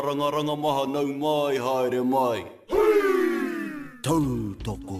Ranga maha nau mai haere mai. Tau toko.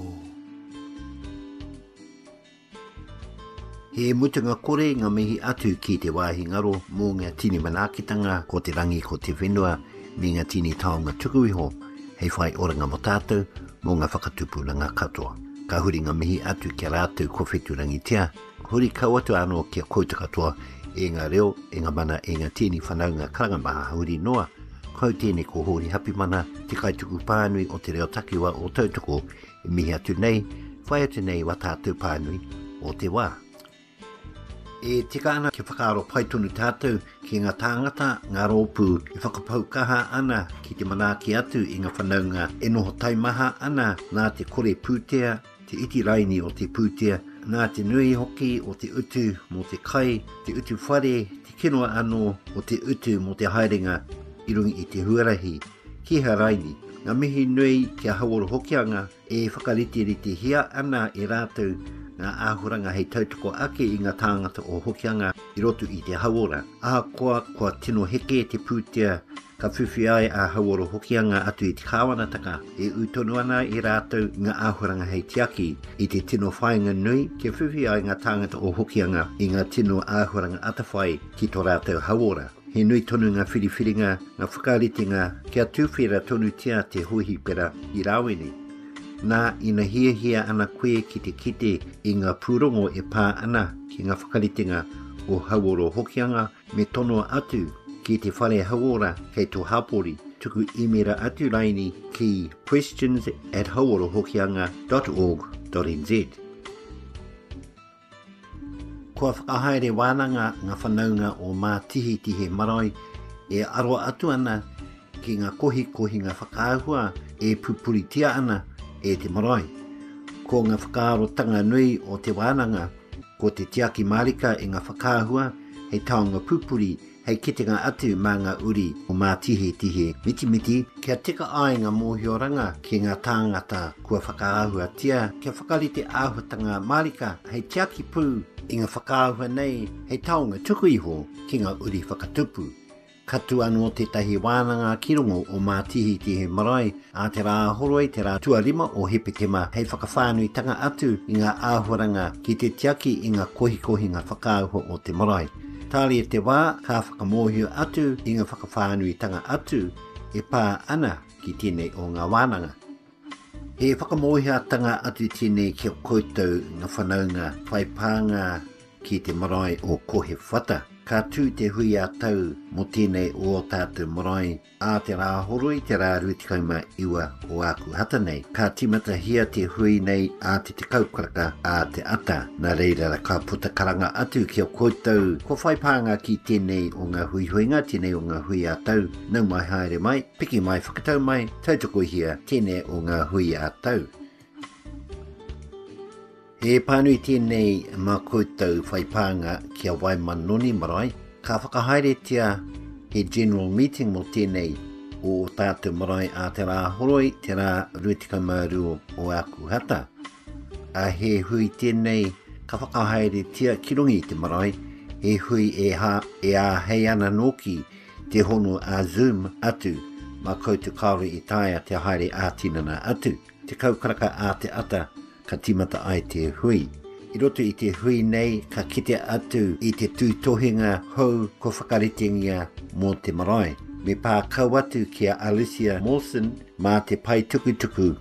He mutunga kore ngā mihi atu ki te wāhi ngaro mō ngā tini manakitanga ko te rangi ko te whenua me ngā tini taonga tukuiho hei whai oranga mo tātou mō ngā whakatupu na ngā katoa. Ka huri ngā mihi atu kia rātou ko whetu rangitia, huri kau atu anō kia kouta katoa e ngā reo, e ngā mana, e ngā tini whanaunga karangamaha huri noa. Kau tēnei ko hori hapi mana, te kaituku pānui o te reo takiwa o tautoko e mihi atu nei, whai atu nei wa tātou pānui o te wā. E tika ana ki whakaaro paitunu tātou ki ngā tāngata, ngā rōpū i whakapau kaha ana ki te manaki atu i ngā whanaunga e noho taimaha ana nā te kore pūtea, te iti raini o te pūtea, nā te nui hoki o te utu mo te kai, te utu whare, te kinoa anō o te utu mo te haerenga i rungi i te huarahi, ki ha raini, ngā mihi nui kia haworo hokianga e whakariti hia ana e rātou ngā āhuranga hei tautoko ake i ngā tāngata o hokianga i roto i te hawora. Kua tino heke te pūtea ka whiwhi ai a haworo hokianga atu i te kāwanataka e utonu ana i rātou ngā āhuranga hei tiaki i te tino whainga nui kia whiwhi ai ngā tāngata o hokianga i ngā tino āhuranga atawhai ki tō rātou hawora. He nui tonu ngā whiriwhiringa, ngā whakaritinga, kia tūwhera tonu tia te huhi pera i rāwene. Nā ina hia ana koe ki te kite i ngā pūrongo e pā ana ki ngā whakaritinga o haworo hokianga me tono atu ki te whare hawora kei tō hapori tuku imera atu raini ki questions@haworohokianga.org.nz. Kua whakahaere wānanga ngā whanaunga o mā tihi marae e aroa atu ana ki ngā kohi ngā whakaahua e pupuritia ana e te marae. Ko ngā whakaarotanga nui o te wānanga, ko te tiaki marika e ngā whakaahua hei taonga pupuri hei kitenga atu mā ngā uri o mā tihi miti kia tika ai ngā mōhioranga ki ngā tāngata kua whakaahua tia kia whakarite āhutanga marika hei tiaki pū i ngā whakaahua nei hei taonga tuku iho ki ngā uri whakatupu. Katu anō te tahi wānanga kirongo o mā tihi marae a te rā horoi te rā tuarima o hepetema hei whakawhānui tanga atu i ngā āhuranga ki te tiaki i ngā kohi ngā whakaahua o te marae. Tāri e te wā ka whakamohio atu i ngā whakawhānui tanga atu e pā ana ki tēnei o ngā wānanga. He whakamohia tanga atu tēnei kia koutou ngā whanaunga whaipānga ki te marae o kohe whata. Ka tū te hui a tau mo tēnei o tātou marae a te rā horoi te rā ruitikauma iwa o aku hata nei. Ka timata hia te hui nei a te kaukaraka a te ata. Nā reira ka puta karanga atu kia koutou ko whaipānga ki tēnei o ngā huihuinga, tēnei o ngā hui a tau. Nau mai haere mai, piki mai whakatau mai, tautoko hia tēnei o ngā hui a tau. E pānui tēnei mā koutou whaipānga kia Waimanoni marae, ka whakahaere tia he general meeting mo tēnei o tātou marae a te rā horoi, te rā rutikamaru o aku hata. A he hui tēnei ka whakahaere tia kirongi te marae, he hui e a hei ana noki te hono a Zoom atu, mā koutou kaore i taia te haere a tinana atu, te kaukaraka a te ata, ka timata ai te hui. I roto i te hui nei, ka kite atu i te tūtohinga hou ko whakaritingia mō te marae. Me pā kau atu kia Alicia Mawson mā te pai tukutuku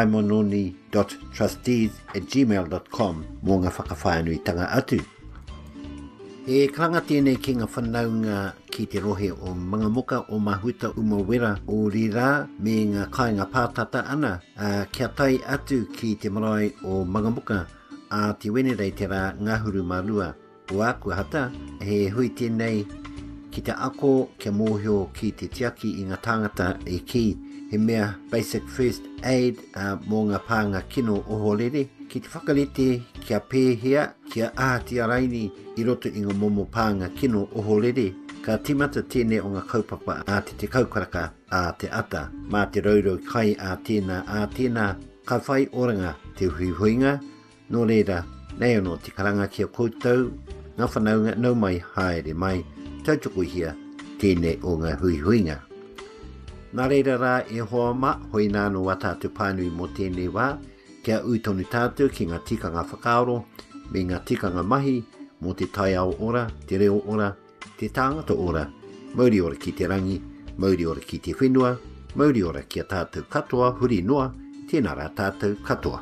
waimanoni.trustees@gmail.com mō ngā whakawhānui tanga atu. E karanga tēnei ki ngā whanaunga ki te rohe o Mangamuka o Mahuta Umawera o Rira me ngā kāinga pātata ana kia tai atu ki te marae o Mangamuka a te wenerei te rā ngahuru marua o aku hata he hui tēnei ki te ako kia mōhio ki te tiaki i ngā tāngata e ki he mea basic first aid mō ngā pānga kino o horere ki te whakarete kia pēhea kia ātia raini i roto i ngā momo pānga kino o horere ka timata tēnei o ngā kaupapa a te kaukaraka a te ata mā te raurau kai a tēnā ka whai oranga te huihuinga no reira nei anō te karanga kia koutou ngā whanaunga nau mai haere mai tautoko hia tēnei o ngā huihuinga. Nā reira rā e hoa ma hoi nāno wa tātou pānui mō tēnei wā, kia ui tonu tātou ki ngā tikanga whakaaro, me ngā tikanga mahi, mō te tai ao ora, te reo ora, te tāngata ora, mauri ora ki te rangi, mauri ora ki te whenua, mauri ora ki a tātou katoa, huri noa, tēnā rā tātou katoa.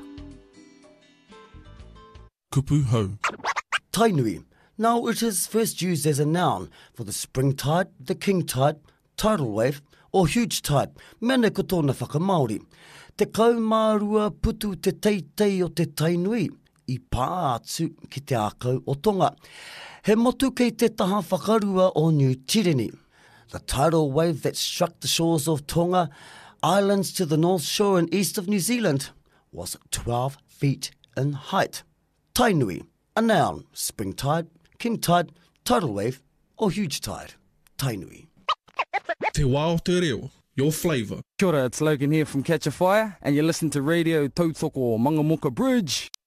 Kupu hau. Tainui. Now it is first used as a noun for the spring tide, the king tide, tidal wave, or huge tide, mena ko tōna whakamaori. Te kaumārua putu te teitei o te tainui, I pā atu ki te ākau o Tonga. He motu kei te taha whakarua o New Tireni. The tidal wave that struck the shores of Tonga, islands to the north shore and east of New Zealand, was 12 feet in height. Tainui, a noun, spring tide, king tide, tidal wave, or huge tide. Tainui. Te wā o te reo, your flavour. Kia ora, it's Logan here from Catch a Fire, and you listen to Radio Tautoko Mangamoka Bridge.